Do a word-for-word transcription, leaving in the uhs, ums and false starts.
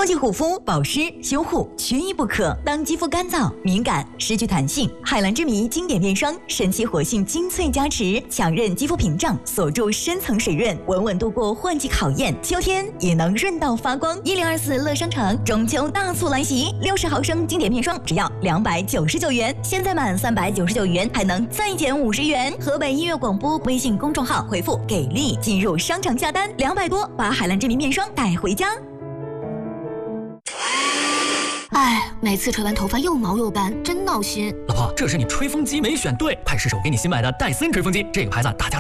超级护肤、保湿、修护，缺一不可。当肌肤干燥、敏感、失去弹性，海蓝之谜经典变霜，神奇活性精粹加持，强韧肌肤屏障，锁住深层水润，稳稳度过换季考验。秋天也能润到发光。一零二四乐商城中秋大促来袭，六十毫升经典面霜只要两百九十九元，现在满三百九十九元还能再减五十元。河北音乐广播微信公众号回复“给力”进入商城下单，两百多把海蓝之谜面霜带回家。 哎，每次吹完头发又毛又干，真闹心。 老婆，这是你吹风机没选对，派失手给你新买的戴森吹风机，这个牌子大家